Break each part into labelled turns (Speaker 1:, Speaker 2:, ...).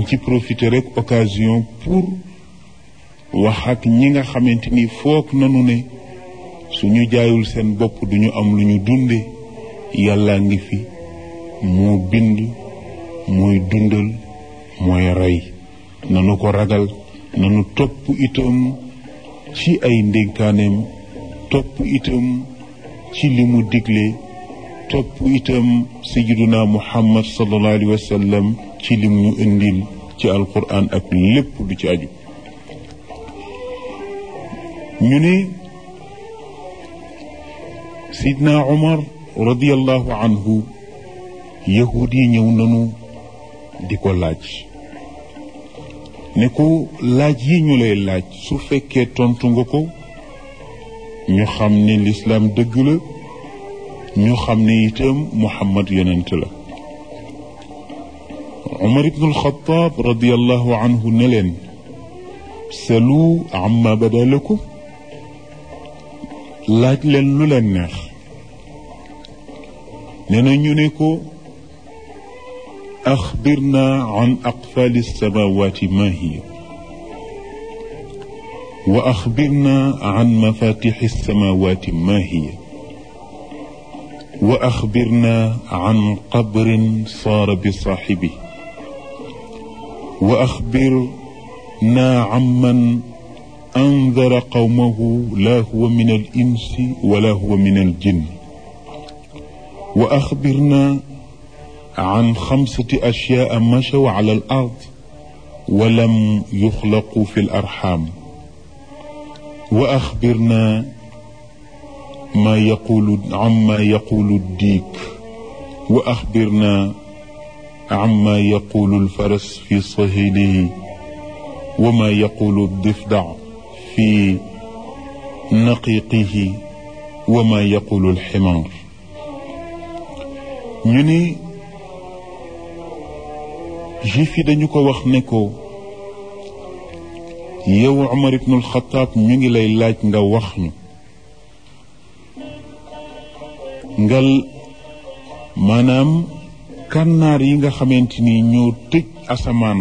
Speaker 1: ci profiter rek occasion pour wax ak ñi nga xamante ni foog nanu ne suñu jaayul seen bopp duñu am lu ñu dunde yàlla ngi fi moo bind mooy dundal mooy rey nanu ko ragal nanu topp itam ci ay ndénkaaneem topp itam ci li mu digle topp itam sayyiduna muhammad sallallahu alayhi wa sallam ci lim ñu indil ci alquran ak lépp du ci aju ñu ne sidna umar radiyallahu anhu yahud yi ñëw nanu di ko laaj ne ko laaj yi ñu lay laaj su fekkee tontu nga ko ñu xam ne lislaam dëgg la ñu xam ne itam muhammad yonent la umar ibn al-Khattab radiyallahu anhu ne leen salu amma bada lakum laaj leen lu leen neex nee na ñu ne ko axbirna an aqfali samawati ma hiya wa axbirna an mafatixi samawati ma hiya wa axbirna an qabrin saara bi saaxibi wa axbirna amman andara qawmahu laa huwa min al insi wala huwa min al jinn wa axbirna an xamsati ashyaa machaw ala al ard wa lam yuxlaqu fi al arxam wa axbirna amma yaqulu diik wa axbirna amma yaqulu al faras fi sahilihi wa ma yaqulu difda fi naqiqihi wa ma yaqulu al ximaar ñu ni juif yi dañu ko wax ne ko yow Umar ibn al-Khattab ñu ngi lay laaj nga wax ñu ngal maanaam kànnaar yi nga xamante ni ñoo tëj asamaan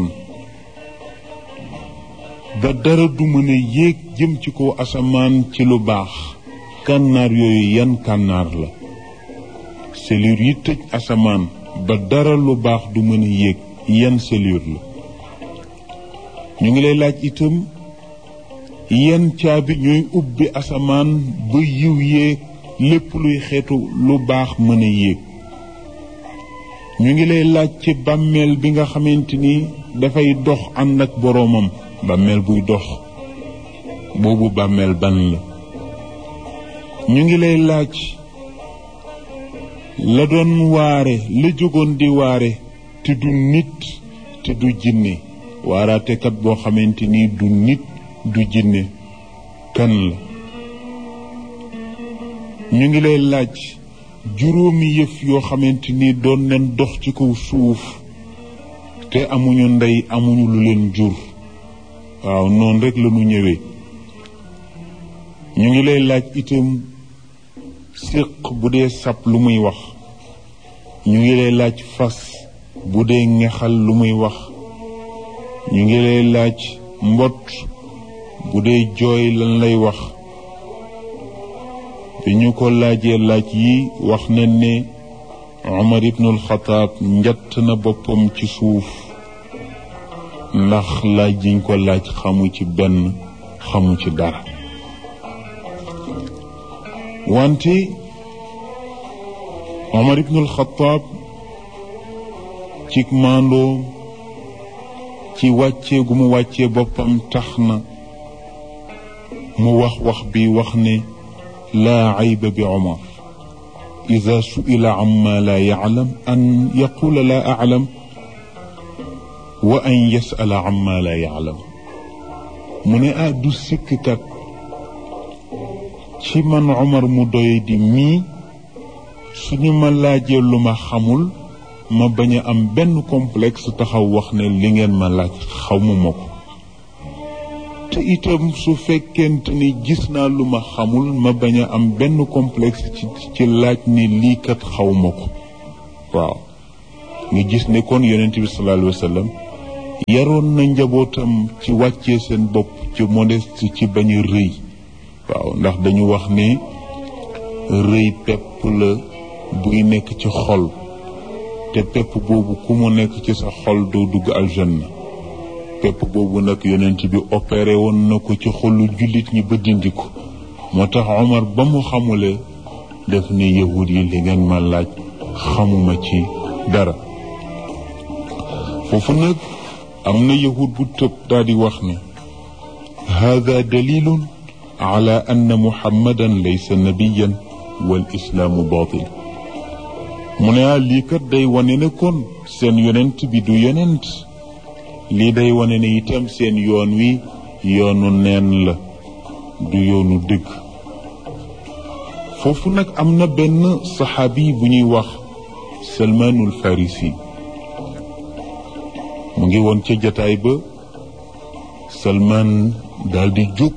Speaker 1: ba dara du mën a yéeg jëm ci kaw asamaan ci lu baax kànnaar yooyu yan kànnaar la cellule yi tëj asamaan ba dara lu baax du mën a yéeg yan cellule la ñu ngi lay laaj itam yan caabi ñooy ubbi asamaan ba yiw yéeg lépp luy xeetu lu baax mën a yéeg ñu ngi lay laaj ci bàmmeel bi nga xamante ni dafay dox ànd ak boroomam bàmmeel buy dox boobu bàmmeel ban la ñu ngi lay laaj la doon waare la jógoon di waare te du nit te du jinne waaraatekat boo xamante ni du nit du jinne kan la ñu ngi lay laaj juróomi yëf yoo xamante ni doon leen dox ci kaw suuf te amuñu ndey amuñu lu leen jur waaw noonu rek la ñu ñëwee ñu ngi lay laaj itam séq bu dee sab lu muy wax ñu ngi lay laaj fas bu dee ngexal lu muy wax ñu ngi lay laaj mbott bu dee jooy lan lay wax bi ñu ko laajee laaj yi wax nañ ne Umar ibnul Xataab njatt na boppam ci suuf ndax laaj yiñ ko laaj xamu ci benn xamu ci dara wante Umar ibnul Xataab ci maandoo ci wàccee gu mu wàccee boppam tax na mu wax bi wax ne laa ayba bi Umar ida su'ila amma laa ya'lam an yaqula laa a'lam wa an yas'ala amma laa ya'lam mu ne du sikkkat ci man Umar mu doy di mii suñu ma laajee lu ma xamul ma bañ a am benn complexe taxaw wax ne li ngeen ma laaj xamuma ko te itam su fekkente ni gis naa lu ma xamul ma bañ a am benn complexe ci laaj ni lii kat xawma ko waaw nga gis ne kon yonent bi sallallahu alayhi wa sallam yaroon na njabootam ci wàccee seen bopp ci modeste ci bañ a rëy waaw ndax dañu wax ne rëy pepp la buy nekk ci xol te pepp boobu ku mu nekk ci sa xol doo dugg aljanna pepp boobu nag yonent bi opéré woon na ko ci xolu jullit ñi ba dindi ko moo tax Omar ba mu xamule def ni yahud yi li ngeen ma laaj xamuma ci dara foofu nag am na yahud bu tëb daal di wax ne hada dalilun ala anna muhammadan laysa nabiyan wal islaamu baatil mu ne lii kat day wane ne kon seen yonent bi du yonent lii day wane ne itam seen yoon wi yoonu neen la du yoonu dëgg foofu nag am na benn saxaabi bu ñuy wax salmaanul farisi mu ngi woon ca jataay ba salmaan daal di jóg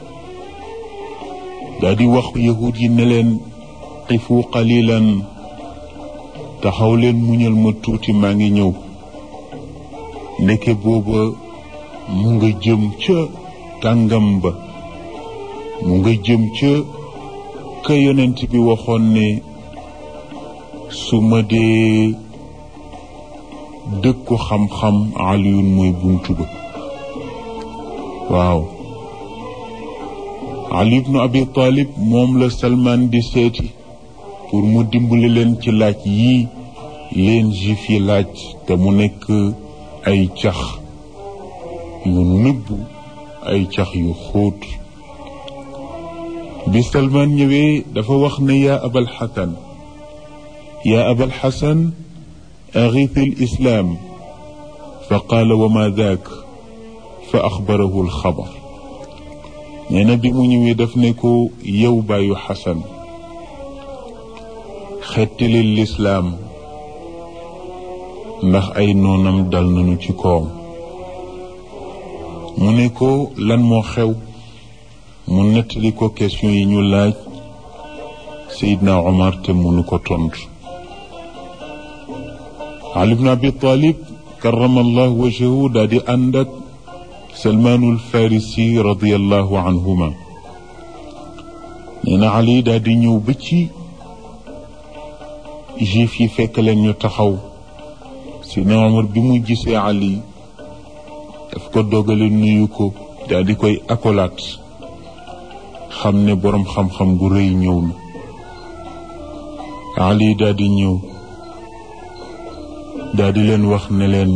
Speaker 1: daal di wax yahud yi ne leen qifu qalilan taxaw leen muñal ma tuuti maa ngi ñëw ndeke booba mu nga jëm ca kàngam ba mu nga jëm ca ka yonent bi waxoon ne su ma dee dëkku xam-xam Aliyun mooy buntu ba waaw Ali ibnu Abi Talib moom la Salman di seeti pour mu dimbali leen ci laaj yii leen juif yi laaj te mu nekk ay cax yu nëbbu ay cax yu xóot bi Salman ñëwee dafa wax ne yaa abal xasan أغيث الإسلام فقال وما ذاك فأخبره الخبر نينا بي مو ñëwee daf ne ko yow baayu xasan xettali lislaam ndax ay noonam dal nañu ci kawam mu ne ko lan moo xew mu nettali ko question yi ñu laaj Seydina Omar te mënu ko tontu Ali ibn Abi Talib karamallahu wajhahu daal di ànd ak Salmaanul Farisi radiyallahu anhuma nee na Ali daal di ñëw ba ci juif yi fekk leen ñu taxaw Seydina Omar bi mu gisee Ali daf ko dogale nuyu ko daal di koy akolaat xam ne boroom xam-xam bu rëy ñëw na Ali daal di ñëw daal di leen wax ne leen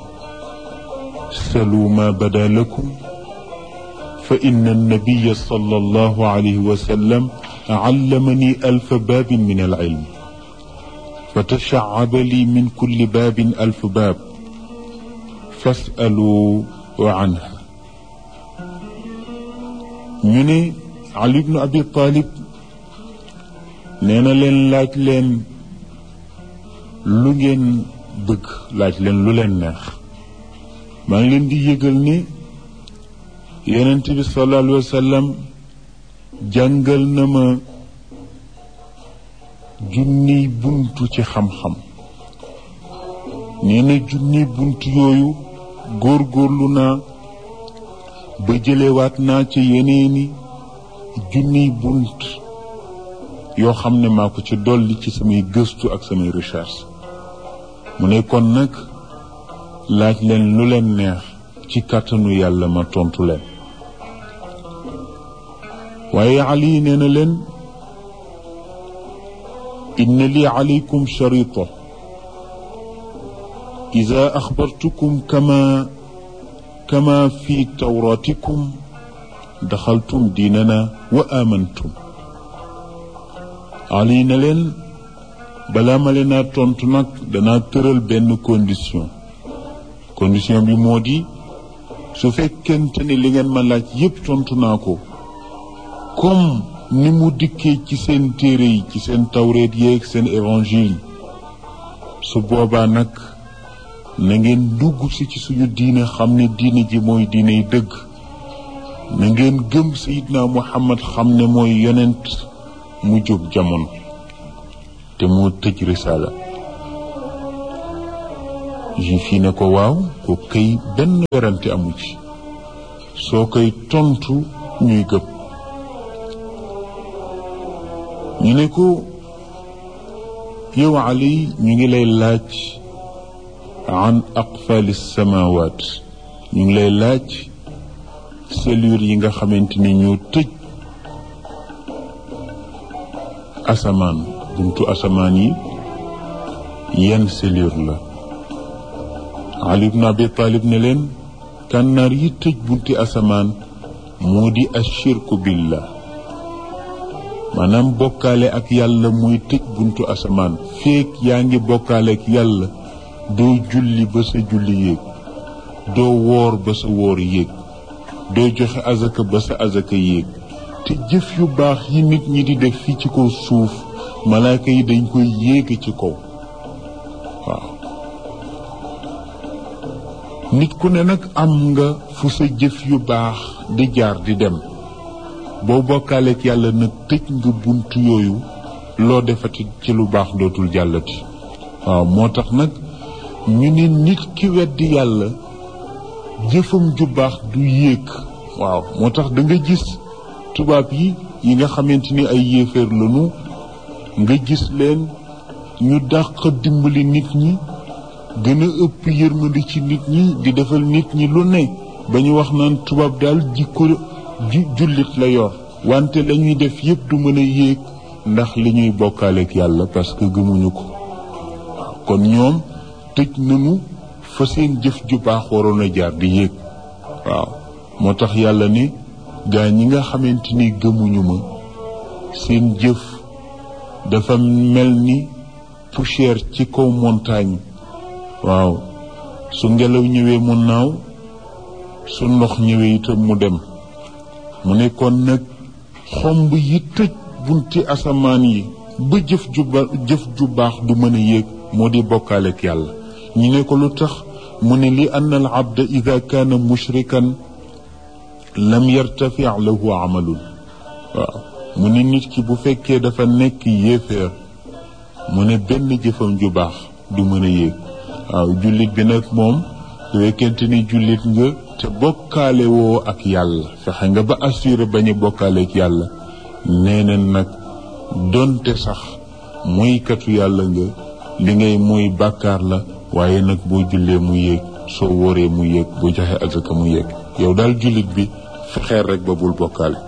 Speaker 1: salu ma bada lakum fa inna annabiya sallallahu alayhi wa sallam allamani alfa baabin min alilm fa tashaaba li min kulli baabin alfa baab fasalu anha ñu ne Ali ibnu Abi Talib nee na leen laaj leen lu ngeen bëgg laaj leen lu leen neex maa ngi leen di yëgal ni yonent bi sallallahu alayhi wa sallam jàngal na ma junniy buntu ci xam-xam nee na junniy buntu yooyu góorgóorlu naa ba jëlewaat naa ci yeneeni junniy bunt yoo xam ne maa ko ci dolli ci samay gëstu ak samay recherche mu ne kon nag laaj leen lu leen neex ci kàttanu yàlla ma tontu leen waaye Ali nee na leen inna li alaykum sharita ida axbartukum kama fi tawratikum daxaltum diinana wa amantum Ali ne leen balaa ma leen a tontu nag danaa tëral benn condition bi moo di su fekkente ni li ngeen ma laaj yépp tontu naa ko comme ni mu dikkee ci seen téere yi ci seen tawreet yeeg seen évangile su boobaa nag na ngeen dugg si ci suñu diine xam ne diine ji mooy diiney dëgg na ngeen gëm Seydina Muhammad xam ne mooy yonent mu jóg jamono te moo tëj risaala juif yi ne ko waaw ko kay benn werante amu ci soo koy tontu ñuy gëm ñu ne ko yow Ali ñu ngi lay laaj an aqfali samawat ñu ngi lay laaj cellule yi nga xamante ni ñoo tëj asamaan buntu asamaan yi yan cellule la Ali ibn Abi Talib ne leen kànnaar yi tëj bunti asamaan moo di ashirku billah maanaam bokkaale ak yàlla muy tëj buntu asamaan feek yaa ngi bokkaale ak yàlla doo julli ba sa julli yéeg doo woor ba sa woor yéeg doo joxe azaka ba sa azaka yéeg te jëf yu baax yi nit ñi di def fii ci kaw suuf malaaka yi dañ koy yéeg ci kaw waaw nit ku ne nag am nga fu sa jëf yu baax di jaar di dem boo bokkaaleek yàlla nag tëj nga buntu yooyu loo defati ci lu baax dootul jàllati waaw moo tax nag ñu ne nit ki weddi yàlla jëfam ju baax du yéeg waaw moo tax da nga gis tubaab yi nga xamante ni ay yéeféer lañu nga gis leen ñu dàq dimbali nit ñi gën a ëpp yërmandi ci nit ñi di defal nit ñi lu ne ba ñu wax naan tubaab daal jikko jullit la yor wante lañuy def yépp du mën a yéeg ndax li ñuy bokkaaleek yàlla parce que gëmuñu ko kon ñoom tëj nañu fa seen jëf ju baax waroon a jaar di yéeg waaw moo tax yàlla ne gaa ñi nga xamante ni gëmuñu ma seen jëf dafa mel ni poussière ci kaw montagne waaw su ngelaw ñëwee mu naaw su ndox ñëwee itam mu dem mu ne kon nag xomb yi tëj bunti asamaan yi ba jëf ju baax du mën a yéeg moo di bokkaaleek yàlla ñu ne ko lu tax mu ne li anna al abda ida kaana mushrikan lam yartafi lahu amalun waaw mu ne nit ki bu fekkee dafa nekk yéeféer mu ne benn jëfam ju baax du mën a yéeg waaw jullit bi nag moom su fekkente ni jullit nga te bokkaale woo ak yàlla fexe nga ba assuré bañ a bokkaale ak yàlla nee na nag donte sax moykatu yàlla nga li ngay mooy bàkkaar la waaye nag boo jullee mu yéeg soo wóoree mu yéeg boo joxe azaka mu yéeg yow daal jullit bi fexeer rek ba bul bokkaale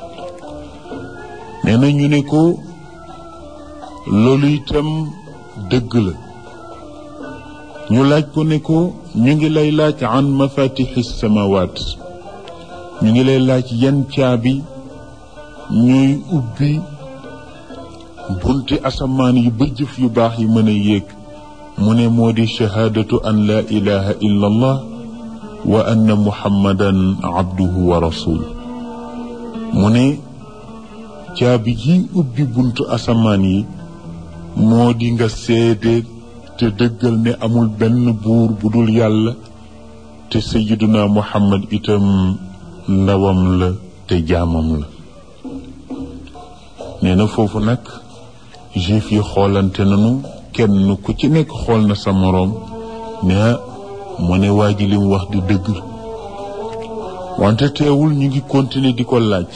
Speaker 1: nee na ñu ne ko loolu itam dëgg la ñu laaj ko ne ko ñu ngi lay laaj an mafatixi samawaat ñu ngi lay laaj yan caabi ñooy ubbi bunti asamaan yi ba jëf yu baax yi mën a yéeg mu ne moo di shahaadatu an la ilaha illa allah wa anna muhammadan abduhu wa rasul mu ne caabi yi ubbi buntu asamaan yi moo di nga seede te dëggal ne amul benn buur bu dul yàlla te sayyiduna muhammad itam ndawam la te jaamam la nee na foofu nag juif yi xoolante nañu kenn ku ci nekk xool na sa moroom ne mu ne waa ji li mu wax di dëgg wante teewul ñu ngi continuer di ko laaj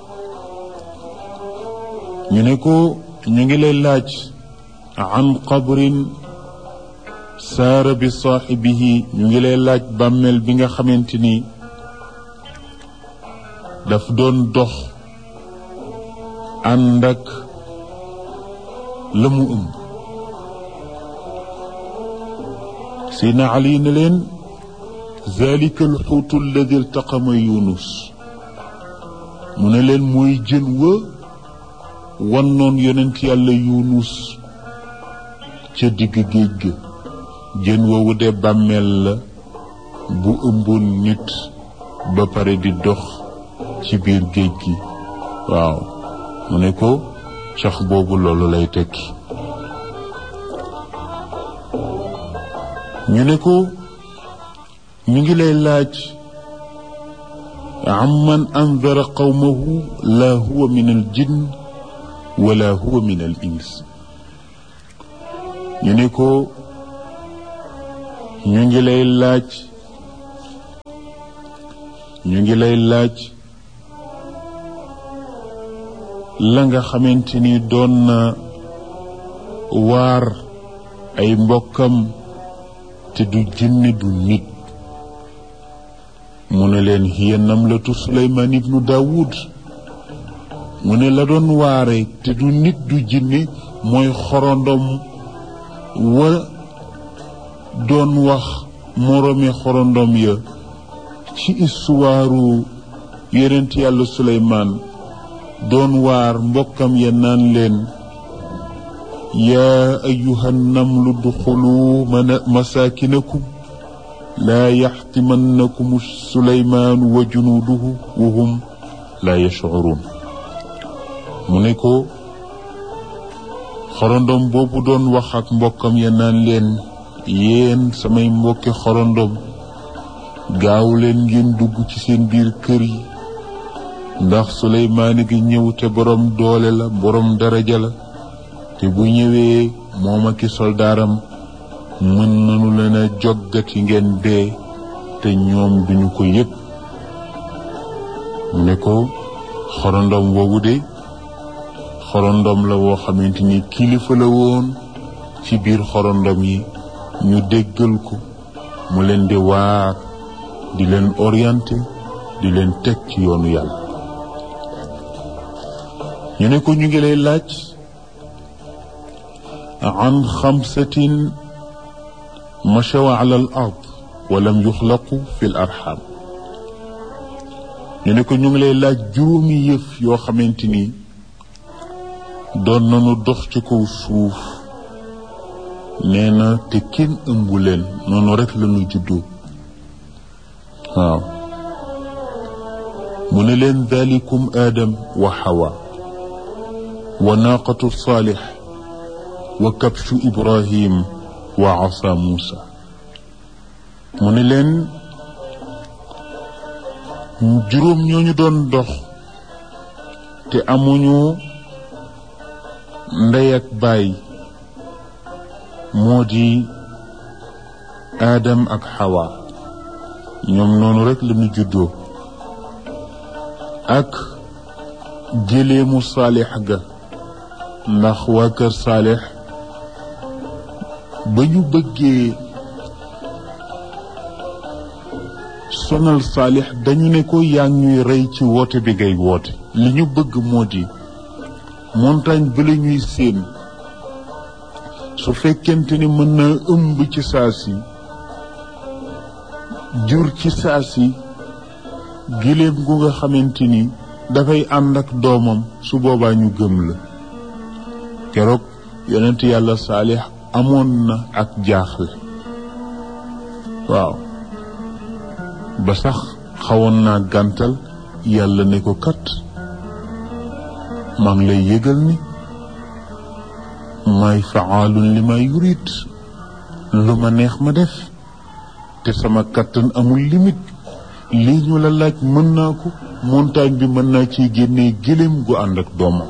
Speaker 1: ñu ne ko ñu ngi lay laaj an qabrin saara bi saaxibihi ñu ngi lay laaj bàmmeel bi nga xamante ni daf doon dox ànd ak la mu ëmb Seydina Ali ne leen zalika alxuutu alladi iltaqama Yunus mu ne leen mooy jën wa wannoon yonent yàlla Yunus ca digg géej ga jën woowu de bàmmeel la bu ëmboon nit ba pare di dox ci biir géej gi waaw mu ne ko cax boobu loolu lay tekki ñu ne ko ñu ngi lay laaj amman anzara qawmahu la huwa min al jinn wala huwa min al ins ñu ne ko ñu ngi lay laaj la nga xamante ni doon na waar ay mbokkam te du jinne du nit. mu ne leen hiya namlatu Suleymaan ibnu Daawud mu ne la doon waare te du nit du jinne mooy xorondom wa doon wax moroomi xorondom ya ci istuwaaru yonent yàlla Suleymaan doon waar mbokkam ya naan leen yaa ayyuhan namlu duxulu masaakinakum laa yaxtimannakum Suleymaanu wa junuuduhu wa hum laa yashcuruun. mu ne ko xorondom boobu doon wax ak mbokkam ya naan leen yéen samay mbokki xorondom gaaw leen ngeen dugg ci seen biir kër yi ndax Suleymaan gi ñëw te borom doole la borom daraja la te bu ñëwee moom ak i soldaaram mën nañu leen a joggati ngeen dee te ñoom duñu ko yëg. mu ne ko xorondom boobu de xorondom la woo xamante ni kilifa la woon ci biir xorondom yi ñu déggal ko mu leen di waar di leen orienté di leen teg ci yoonu yàlla. ñu ne ko ñu ngi lay laaj an xamsatin machaw ala al ard wa lam yuxlaqu fi l arxam. ñu ne ko ñu ngi lay laaj juróomi yëf yoo xamante ni doon nañu dox ci kaw suuf nee na te kenn ëmbu leen noonu rek lañu juddoo. waaw mu ne leen dalikum aadam wa xawa wa naaqatu saalix wa kabshu ibrahim wa asa muusa. mu ne leen juróom ñooñu doon dox te amuñu ndey ak baay moo di aadam ak xawa ñoom noonu rek lañu juddoo ak géléemu saalix ga ndax waa kër saalix ba ñu bëggee sonal saalix dañu ne ko yaa ngi ñuy rey ci woote bi ngay woote li ñu bëgg moo di montagne bi la ñuy séen su fekkente ni mën na ëmb ci saa si jur ci saa si giléem gu nga xamante ni dafay ànd ak doomam su boobaa ñu gëm la. keroog yonent yàlla saalix amoon na ak jaaxle waaw ba sax xawoon naa gàntal yàlla ne ko kat maa ngi lay yëgal ni may faalun li ma yurit lu ma neex ma def te sama kattan amul limite lii ñu la laaj mën naa ko montagne bi mën naa ciy génnee gëléem gu ànd ak doomam.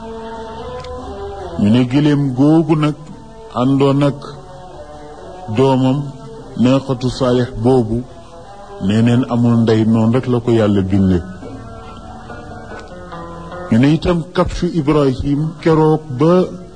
Speaker 1: ñu ne gëléem googu nag àndoon ak doomam neexatu saalix boobu nee neen amul ndey noonu rek la ko yàlla bindee. ñu ne itam kabshu ibrahim keroog ba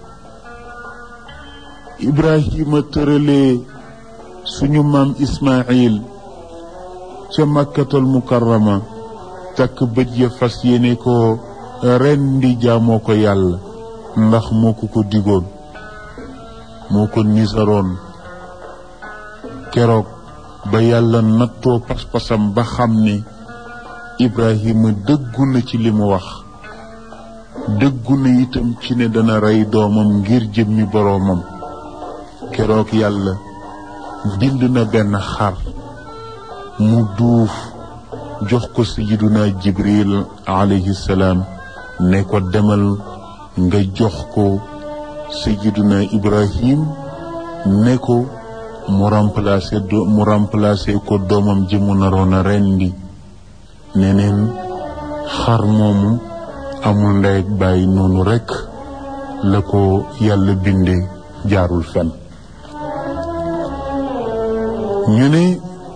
Speaker 1: ibrahima tëralee suñu maam ismail ca makkatal mukarrama takk bët ya fas yéene ko ren di jaamoo ko yàlla ndax moo ko digoon moo ko nisaroon. keroog ba yàlla nattoo pas-pasam ba xam ne ibrahima dëggu na ci li mu wax dëggu na itam ci ne dana rey doomam ngir jëmmi boroomam. keroog yàlla bind na benn xar mu duuf jox ko sayyiduna jibril alayhi salaam ne ko demal nga jox ko sayyiduna ibrahim ne ko mu remplacer ko doomam ji mu naroon a rendi. neneen xar moomu amul ndey ak bàyyi noonu rekk la ko yàlla bindee jaarul fen. ñu ne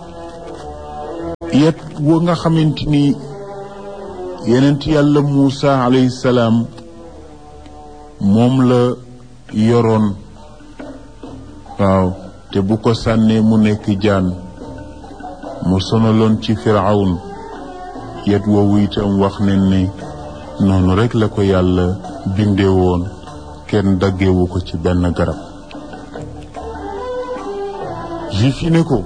Speaker 1: yet wa nga xamante ni yenent yàlla Muusa alayhi salaam moom la yoroon waaw te bu ko sànnee mu nekk jaan mu sonaloon ci Firawun yet woowu itam wax nañ ne noonu rekk la ko yàlla bindee woon kenn daggewu ko ci benn garab juif yi ne ko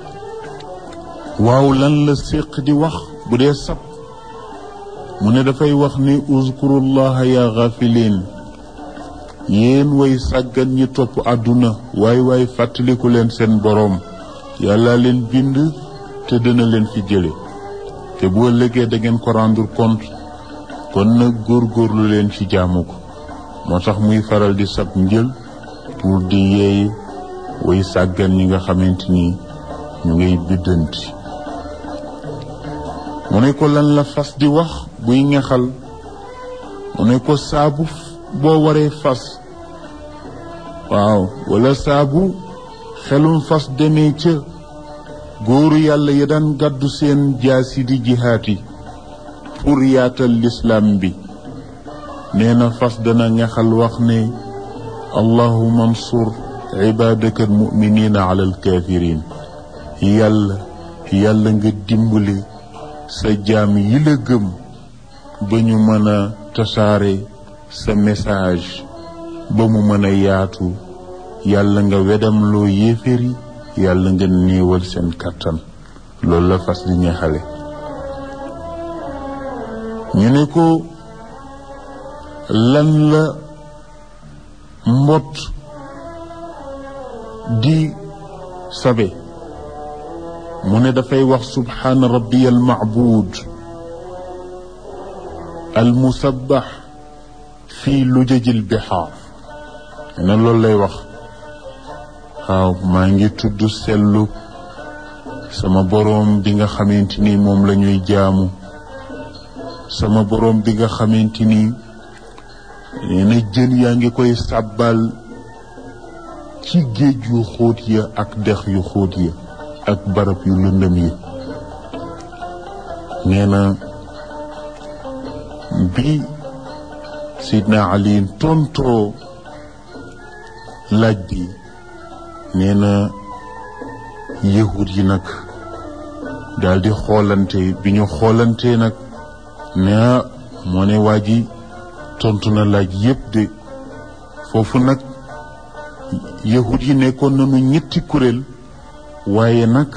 Speaker 1: waaw lan la séq di wax bu dee sab mu ne dafay wax ni uzkurullaha ya ghafilin yéen way sàggan ñi topp àdduna waay fàttaliku leen seen boroom yàlla leen bind te dina leen fi jële te bu ëllëgee da ngeen ko rendre compte kon nag góorgóorlu leen ci jaamu ko moo tax muy faral di sab njël pour di yeey way sàggan ñi nga xamante ni ñu ngay biddanti mu ne ko lan la fas di wax buy ngexal mu ne ko saabu boo waree fas waaw wala saabu xelum fas demee ca góoru yàlla ya daan gàddu seen jaasi di jihaati pour yaatal lislaam bi nee na fas dana ngexal wax ne allahumma ansur ibadaka almuminina ala alkafirin yàlla nga dimbali sa jaam yi la gëm ba ñu mën a tasaare sa message ba mu mën a yaatu yàlla nga wedam loo yéeféri yàlla nga néewal seen kàttan loolu la fas di ñeexale ñu ne ko lan la mbott di sabe mu ne dafay wax subhaana rabbiya almacbuud almusabbax fii lujaji lbixaar ne loolu lay wax waaw maa ngi tudd sellu sama boroom bi nga xamante ni moom la ñuy jaamu sama boroom bi nga xamante ni nee na jën yaa ngi koy sàbbal ci géej yu xóot ya ak dex yu xóot ya ak barab yu lëndëm yi nee na bi Sidna Ali tontoo laaj bi nee na yahud yi nag daal di xoolante bi ñu xoolante nag ne moo ne waa ji tontu na laaj yépp de foofu nag yahud yi nekkoon nañu ñetti kuréel waaye nag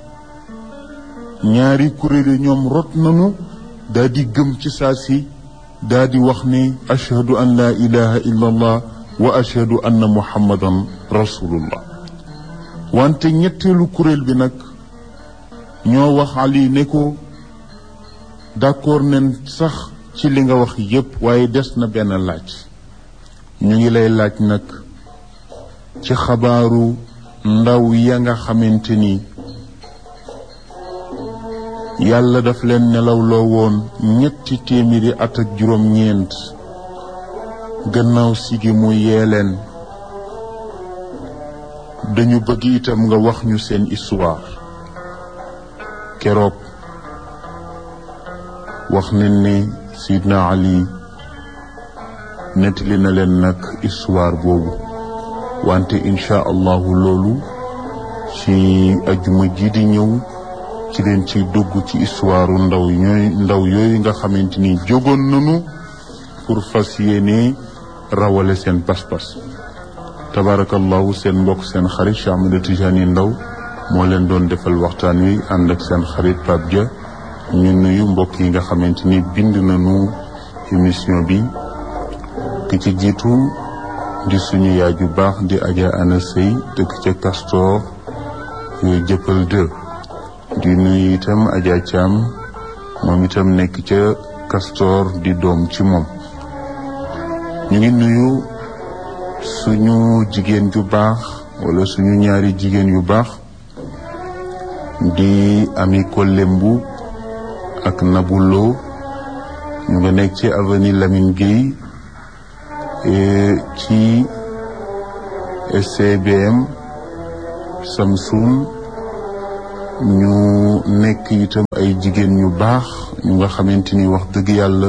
Speaker 1: ñaari kuréel yi ñoom rot nañu daal di gëm ci saa si daal di wax ne ashhadu an la ilaha illa allah wa ashhadu anna muhammadan rasulullah wante ñetteelu kuréel bi nag ñoo wax Ali ne ko d'accord nen sax ci li nga wax yépp waaye des na benn laaj ñu ngi lay laaj nag ci xabaaru ndaw ya nga xamante ni yàlla daf leen nelawloo woon 300 at ak juróom-ñeent gannaaw sigi mu yee leen dañu bëgg itam nga wax ñu seen histoire keroog wax nañ ne Sidna Ali nettali na leen nag histoire boobu wante incha allahu loolu ci ajuma ji di ñëw ci leen ci dugg ci histoire ndaw yooyu nga xamante ni jógoon nañu pour fas yéene rawale seen pas-pas tabarakallahu seen mbokk seen xarit Cheikh Ahmed Tidiane Ndao moo leen doon defal waxtaan wi ànd ak seen xarit Pape Dia ñu nuyu mbokk yi nga xamante ni bind nañu émission bi ki ci jiitu di suñu yaay ju baax di Adja Ana Sey dëkk ca Castor jëppal 2 di nuyu itam Adja Thiam moom itam nekk ca Castor di doom ci moom ñu ngi nuyu suñu jigéen ju baax wala suñu ñaari jigéen yu baax di Ami Kolembu ak Nabulo ñu nga nekk ci avenue Lamine Gueye ci SCBM Samsung ñu nekk itam ay jigéen ñu baax ñu nga xamante ni wax dëgg yàlla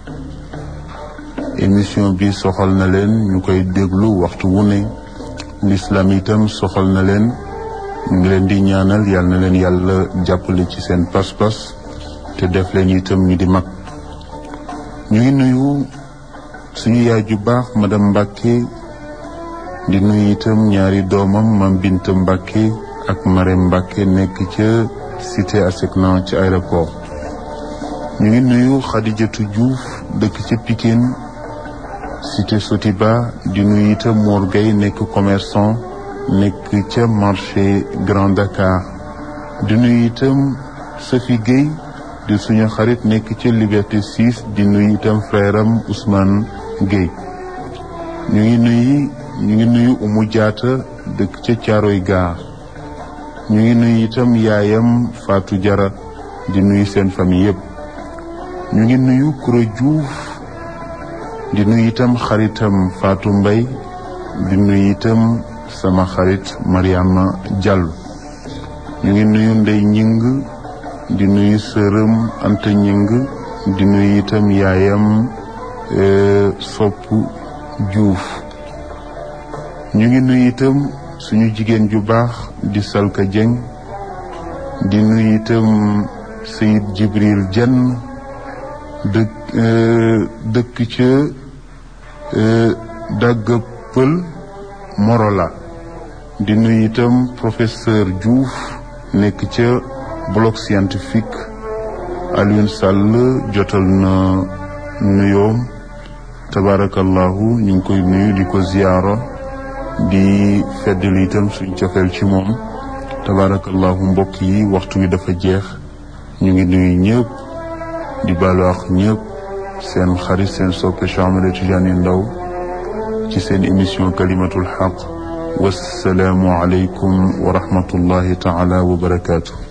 Speaker 1: émission bi soxal na leen ñu koy déglu waxtu wu ne l'islam itam soxal na leen ñu ngi leen di ñaanal yal na leen yàlla jàppale ci seen pas-pas te def leen itam ñu di mag. ñu ngi nuyu suñu yaay ju baax madame Mbacke di nuyu itam ñaari doomam Mam Binta Mbacke ak Marème Mbacke nekk ca cité Asecna ci aéroport. ñu ngi nuyu Khadijatou Diouf dëkk ca Pikine cité Sotiba di nuyu itam Mor Gueye nekk commerçant nekk ca marché Grand Dakar. di nuyu itam Safi Gueye di suñu xarit nekk ca Liberté 6 di nuyu itam frère am Ousmane Gueye. ñu ngi nuyu Oumou Diatta dëkk ca Thiaroye Gare. ñu ngi nuyu itam yaayam Fatou Diarra di nuyu seen famille yëpp. ñu ngi nuyu Koura Diouf di nuyu itam xaritam Fatou Mbaye di nuyu itam sama xarit Mariama Diallo. ñu ngi nuyu Ndey Ñing di nuyu sërëm Anta Ñing di nuyu itam yaayam Sopp Diouf. ñu ngi nuyu itam suñu jigéen ju baax di Salka Dieng di nuyu itam Seyid Jibril Dieng dëkk ca Dagga Pël Morola. di nuyu itam professeur Diouf nekk ca bloc scientifique. Alioune Sall jotal na nuyoom tabarakallahu ñu ngi koy nuyu di ko ziyaara di feddali itam suñ cofeel ci moom tabarakallahu. mbokk yi waxtu wi dafa jeex ñu ngi nuyu ñëpp di baalu ak ñëpp seen xarit seen soppe Cheikh Ahmed Tidiane Ndao ci seen émission kalimatul haq. wassalaamu aleykum wa rahmatullahi taala wa barakaatu.